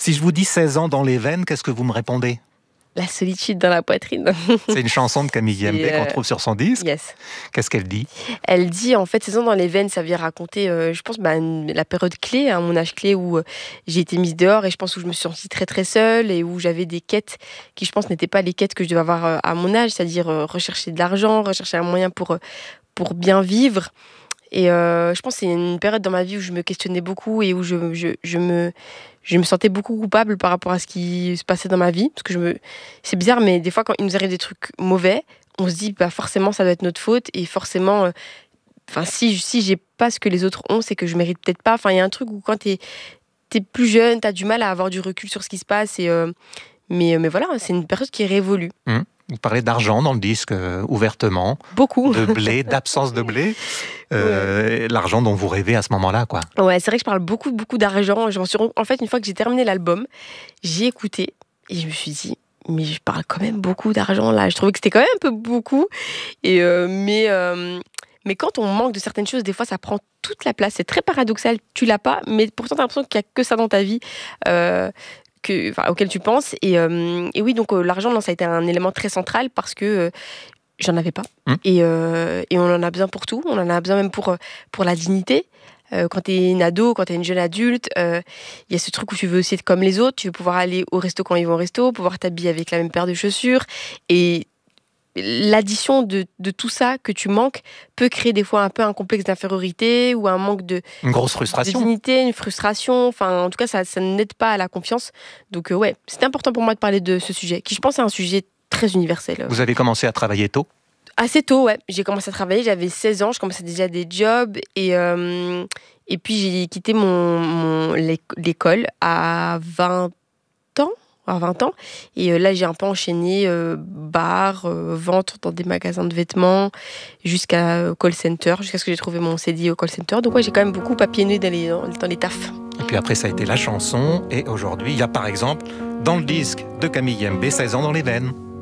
Si je vous dis 16 ans dans les veines, qu'est-ce que vous me répondez ? La solitude dans la poitrine. C'est une chanson de Camille Yembe qu'on trouve sur son disque. Yes. Qu'est-ce qu'elle dit ? Elle dit, en fait, 16 ans dans les veines, ça vient raconter, je pense, la période clé, mon âge clé où j'ai été mise dehors et je pense où je me suis sentie très très seule et où j'avais des quêtes qui, je pense, n'étaient pas les quêtes que je devais avoir à mon âge, c'est-à-dire rechercher de l'argent, rechercher un moyen pour bien vivre. Et je pense que c'est une période dans ma vie où je me questionnais beaucoup et où je me sentais beaucoup coupable par rapport à ce qui se passait dans ma vie. Parce que c'est bizarre, mais des fois, quand il nous arrive des trucs mauvais, on se dit, forcément, ça doit être notre faute. Et forcément, si j'ai pas ce que les autres ont, c'est que je mérite peut-être pas. Enfin, il y a un truc où quand t'es plus jeune, t'as du mal à avoir du recul sur ce qui se passe. Mais voilà, c'est une période qui est révolue. Vous parlez d'argent dans le disque, ouvertement. Beaucoup. De blé, d'absence de blé. Ouais. L'argent dont vous rêvez à ce moment-là, quoi. Ouais, c'est vrai que je parle beaucoup, beaucoup d'argent. En fait, une fois que j'ai terminé l'album, j'ai écouté et je me suis dit, mais je parle quand même beaucoup d'argent là. Je trouvais que c'était quand même un peu beaucoup. Mais quand on manque de certaines choses, des fois, ça prend toute la place. C'est très paradoxal. Tu l'as pas, mais pourtant, t'as l'impression qu'il y a que ça dans ta vie. Auquel tu penses. Et oui, donc l'argent, non, ça a été un élément très central parce que j'en avais pas. Et on en a besoin pour tout. On en a besoin même pour la dignité. Quand t'es une ado, quand t'es une jeune adulte, il y a ce truc où tu veux aussi être comme les autres. Tu veux pouvoir aller au resto quand ils vont au resto, pouvoir t'habiller avec la même paire de chaussures. Et l'addition de tout ça que tu manques peut créer des fois un peu un complexe d'infériorité ou un manque une grosse frustration. De dignité, une frustration. Enfin, en tout cas, ça n'aide pas à la confiance. Donc ouais, c'était important pour moi de parler de ce sujet, qui je pense est un sujet très universel. Vous avez commencé à travailler tôt ? Assez tôt, ouais. J'ai commencé à travailler, j'avais 16 ans, je commençais déjà des jobs et puis j'ai quitté l'école à 20 ans. Et là, j'ai un peu enchaîné bar, vente dans des magasins de vêtements, jusqu'à call center, jusqu'à ce que j'ai trouvé mon CDI au call center. Donc ouais, j'ai quand même beaucoup papillonné dans les tafs. Et puis après, ça a été la chanson. Et aujourd'hui, il y a par exemple, dans le disque de Camille Yembe, 16 ans dans les veines.